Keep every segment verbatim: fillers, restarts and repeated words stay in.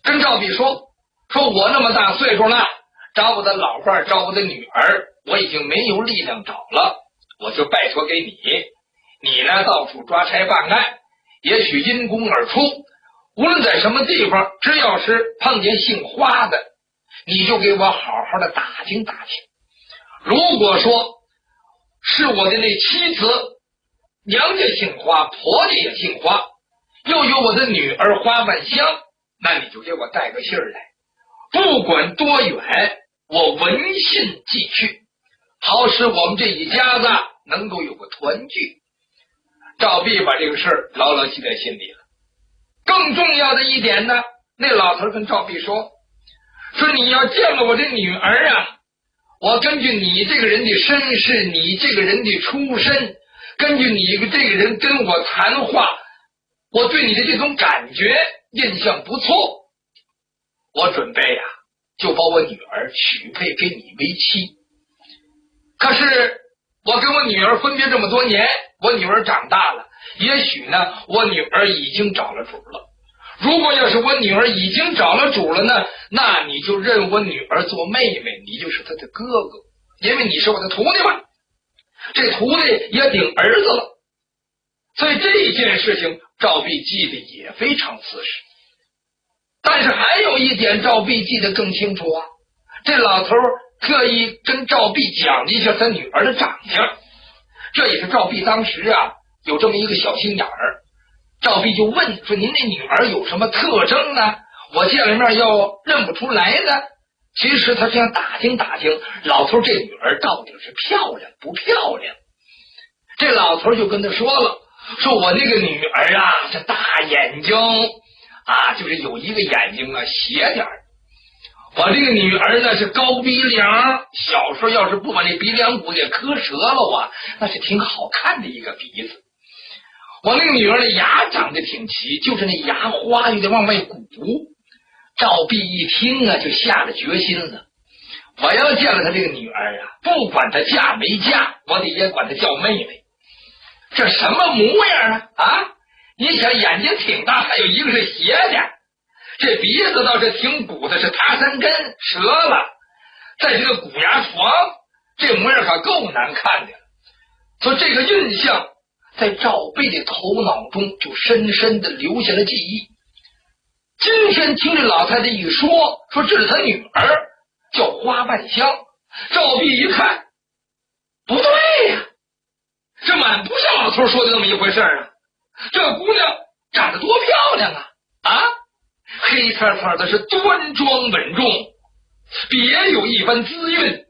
跟赵弼说，说我那么大岁数了，找我的老伴，找我的女儿，我已经没有力量找了，我就拜托给你，你呢到处抓差办案，也许因公而出，无论在什么地方，只要是碰见姓花的，你就给我好好的打听打听。如果说是我的那妻子，娘家姓花，婆家也姓花，又有我的女儿花万香，那你就给我带个信儿来，不管多远，我闻信即去，好使我们这一家子能够有个团聚。赵弼把这个事儿牢牢记在心里了。更重要的一点呢，那老头跟赵弼说，说你要见了我这女儿啊，我根据你这个人的身世，你这个人的出身，根据你这个人跟我谈话，我对你的这种感觉印象不错，我准备呀、啊、就把我女儿许配给你为妻。可是我跟我女儿分别这么多年，我女儿长大了，也许呢我女儿已经找了主了。如果要是我女儿已经找了主了呢，那你就认我女儿做妹妹，你就是她的哥哥，因为你是我的徒弟嘛，这徒弟也顶儿子了。所以这件事情赵弼记得也非常瓷实。但是还有一点赵弼记得更清楚啊，这老头特意跟赵弼讲了一下他女儿的长相，这也是赵弼当时啊有这么一个小心眼儿。赵弼就问说，您那女儿有什么特征呢？我见了面要认不出来呢。其实他想打听打听老头这女儿到底是漂亮不漂亮。这老头就跟他说了，说我那个女儿啊，这大眼睛啊，就是有一个眼睛啊斜点儿。我这个女儿呢是高鼻梁，小时候要是不把这鼻梁骨给磕折了啊，那是挺好看的一个鼻子。我那个女儿的牙长得挺齐，就是那牙花有点往外鼓。赵弼一听啊，就下了决心了，我要见了他这个女儿啊，不管她嫁没嫁，我得也管她叫妹妹。这什么模样啊？啊，你想眼睛挺大，还有一个是斜的，这鼻子倒是挺鼓的，是塌三根折了，在这个骨牙床，这模样可够难看的。所以这个印象在赵弼的头脑中就深深的留下了记忆。今天听这老太太一说，说这是他女儿叫花万香，赵弼一看不对呀、啊，这满不像老头说的那么一回事啊！这姑娘长得多漂亮啊！啊，黑擦擦的是端庄稳重，别有一番滋韵。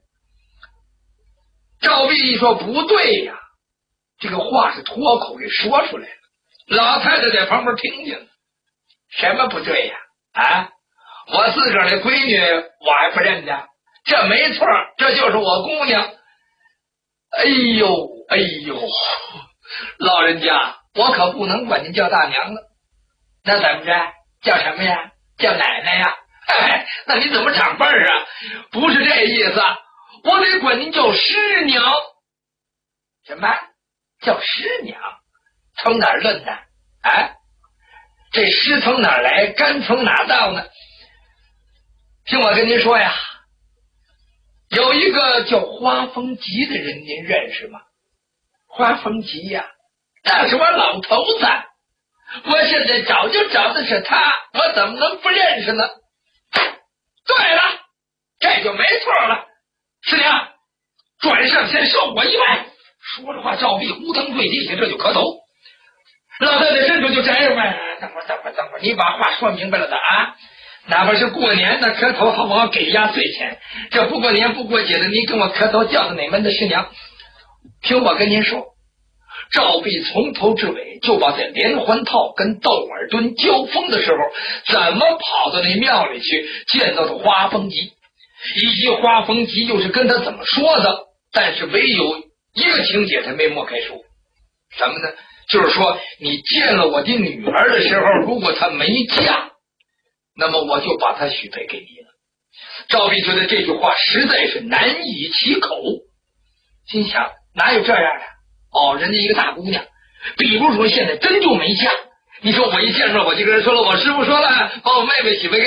赵弼一说不对呀、啊，这个话是脱口给说出来了。老太太在旁边听见了，什么不对呀、啊？啊，我自个儿的闺女我还不认得，这没错，这就是我姑娘。哎呦哎呦，老人家，我可不能管您叫大娘了，那怎么着？叫什么呀？叫奶奶呀？哎，那你怎么长辈儿啊？不是这意思，我得管您叫师娘。什么？叫师娘？从哪儿论的？啊，这师从哪儿来，干从哪到呢？听我跟您说呀，有一个叫花风吉的人，您认识吗？花风吉呀、啊，那是我老头子，我现在早就找的是他，我怎么能不认识呢？对了，这就没错了。师娘，转上先受我一拜。说着话，赵弼呼腾跪地下，这就磕头。老太太伸手就摘上来，等会儿，等会儿，等会儿，你把话说明白了的啊！哪怕是过年的磕头，好不好？给压岁钱。这不过年不过节的，你跟我磕头，叫的哪门的师娘？听我跟您说，赵弼从头至尾就把在连环套跟窦尔敦交锋的时候，怎么跑到那庙里去见到的花风吉，以及花风吉又是跟他怎么说的，但是唯有一个情节他没抹开说，什么呢？就是说你见了我的女儿的时候，如果她没嫁，那么我就把她许配给你了。赵弼觉得这句话实在是难以启口，心想哪有这样的？哦，人家一个大姑娘，比如说现在真就没嫁，你说我一见面我就跟人说了，我师傅说了把我妹妹许配给